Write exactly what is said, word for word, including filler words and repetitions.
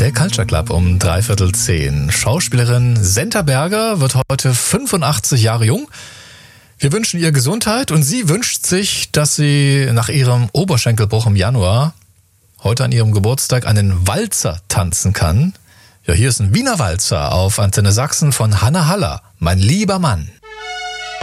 Der Culture Club um dreiviertel zehn. Schauspielerin Senta Berger wird heute fünfundachtzig Jahre jung. Wir wünschen ihr Gesundheit und sie wünscht sich, dass sie nach ihrem Oberschenkelbruch im Januar heute an ihrem Geburtstag einen Walzer tanzen kann. Ja, hier ist ein Wiener Walzer auf Antenne Sachsen von Hanna Haller, Mein lieber Mann.